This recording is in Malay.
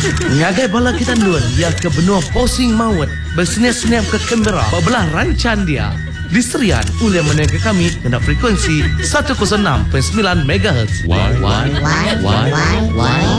Ngagai bala kita luan dia ke benua posing maut bersenyap-senyap ke Canberra bebelah rancan dia diserian oleh menega kami kena frekuensi 106.9 MHz. Why?